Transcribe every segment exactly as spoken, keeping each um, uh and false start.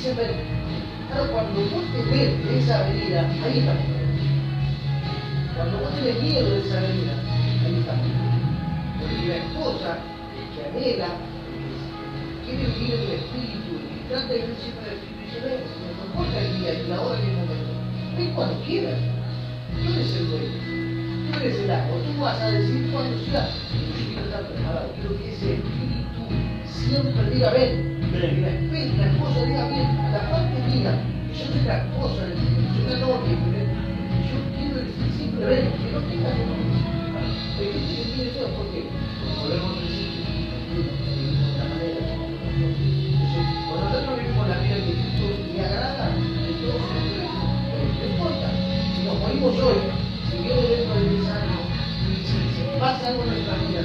dice, pero claro, cuando vos te ves de esa avenida, ahí estamos. Cuando vos tenés miedo de esa avenida, ahí estamos. Porque la esposa que anhela, que quiere vivir en el espíritu, y trata de vivir siempre en el espíritu, dice, ven, me comporta el día y la hora y el momento. Ven cuando quieras. Tú eres el dueño. Tú eres el amo. Tú vas a decir cuando sea. Yo quiero estar preparado. Quiero que ese espíritu siempre diga ven. Que la especie, la esposa diga bien, a la parte mía, que yo soy la esposa del Señor, soy la novia, que yo quiero decir siempre ven, que no tenga que no. Hay gente que tiene eso porque volvemos a decir de otra manera. Entonces, cuando nosotros vivimos la vida que Cristo me agrada, entonces no importa. Si nos morimos hoy, si viene dentro de diez años, y si, si pasa algo en nuestra vida,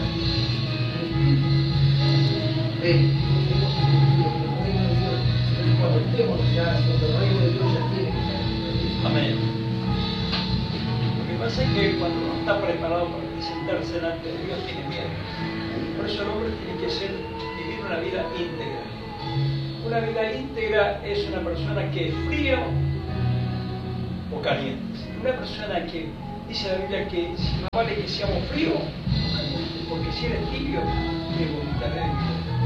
ven. Cuando estemos ya, cuando el reino de Dios ya tiene que ser. Amén. Lo que pasa es que cuando uno está preparado para presentarse delante de Dios, tiene miedo. Por eso el hombre tiene que ser, vivir una vida íntegra. Una vida íntegra es una persona que es fría o caliente. Una persona que, dice la Biblia, que si más vale que seamos fríos o calientes, porque si eres tibio, te vomitaré de mi boca.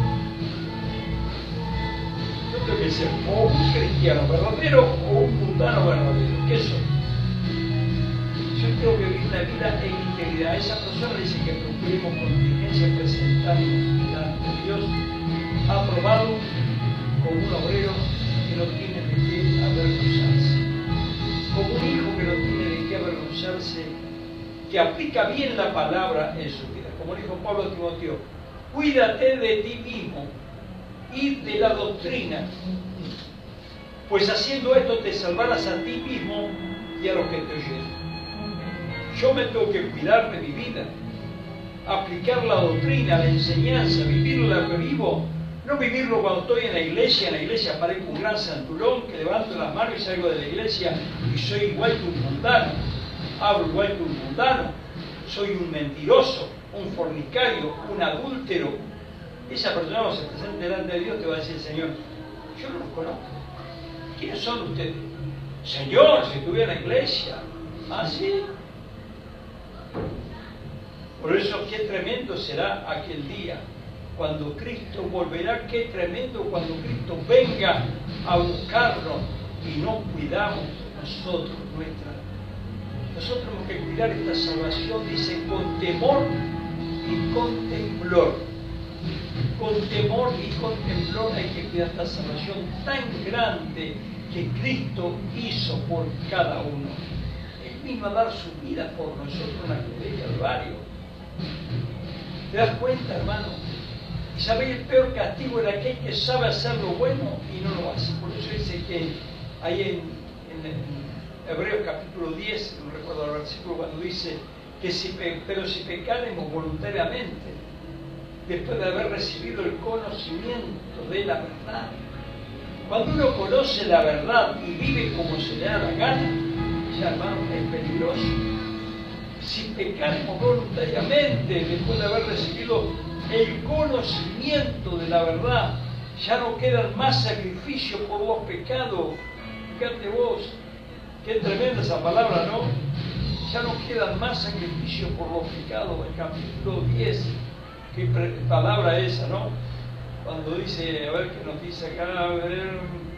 Yo tengo que ser o un cristiano verdadero o un mundano verdadero. ¿Qué soy? Yo tengo que vivir una vida en integridad. Esa persona dice que procuremos con diligencia presentarnos delante de Dios, aprobado como un obrero que no tiene de qué avergonzarse, como un hijo que no tiene de qué avergonzarse, que aplica bien la palabra en su vida. Como dijo Pablo a Timoteo, cuídate de ti mismo y de la doctrina, pues haciendo esto te salvarás a ti mismo y a los que te oyen. Yo me tengo que cuidar de mi vida, aplicar la doctrina, la enseñanza, vivir lo que vivo, no vivirlo cuando estoy en la iglesia. En la iglesia parezco un gran santurón que levanto las manos y salgo de la iglesia y soy igual que un mundano, hablo igual que un mundano, soy un mentiroso, un fornicario, un adúltero. Esa persona cuando se presente delante de Dios te va a decir, Señor, yo no los conozco. ¿Quiénes son ustedes? Señor, si estuviera en la iglesia. ¿Ah, sí? Por eso, qué tremendo será aquel día cuando Cristo volverá. Qué tremendo cuando Cristo venga a buscarnos y no cuidamos nosotros nuestra. Nosotros tenemos que cuidar esta salvación, dice, con temor y con temblor. Con temor y con temblor hay que cuidar esta salvación tan grande que Cristo hizo por cada uno. Él vino a dar su vida por nosotros en la cruz del Calvario. ¿Te das cuenta, hermano? ¿Y sabéis el peor castigo era aquel que sabe hacer lo bueno y no lo hace? Por eso dice que ahí en, en, en Hebreos capítulo diez, no recuerdo el versículo, cuando dice que si, pero si pecaremos voluntariamente, después de haber recibido el conocimiento de la verdad. Cuando uno conoce la verdad y vive como se le da la gana, ya hermano, es peligroso. Si pecaremos voluntariamente después de haber recibido el conocimiento de la verdad, ya no quedan más sacrificios por los pecados. Fíjate vos, qué tremenda esa palabra, ¿no? Ya no quedan más sacrificios por los pecados. El capítulo diez, qué palabra esa, ¿no? Cuando dice, a ver qué nos dice acá, a ver,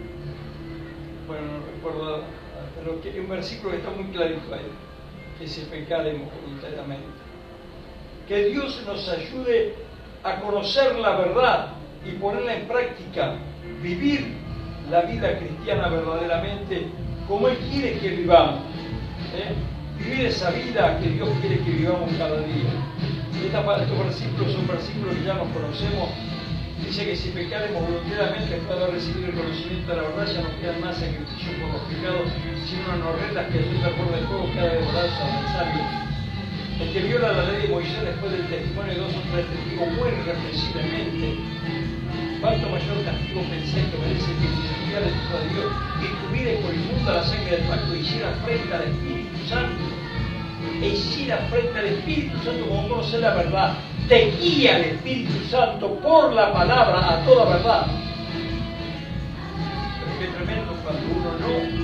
bueno, no recuerdo, pero que un versículo que está muy clarito ahí, que si pecaremos voluntariamente. Que Dios nos ayude a conocer la verdad y ponerla en práctica, vivir la vida cristiana verdaderamente como Él quiere que vivamos, ¿eh? Vivir esa vida que Dios quiere que vivamos cada día. Esta, estos versículos son versículos que ya nos conocemos. Dice que si pecaremos voluntariamente después de haber recibido el conocimiento de la verdad, ya no quedan más sacrificios por los pecados, sino unas horrendas que Jesús recuerda el fuego que ha devorado sus adversarios. El que viola la ley de Moisés después del testimonio de dos o tres testigos muere irrepresiblemente. ¿Cuánto mayor castigo pensáis que merece que iniciar el Hijo de Dios y tuviera por inmunda la sangre del pacto y hiciera frente al Espíritu Santo? E hiciera frente al Espíritu Santo como conocer la verdad. Te guía el Espíritu Santo por la palabra a toda verdad. Pero qué tremendo cuando uno no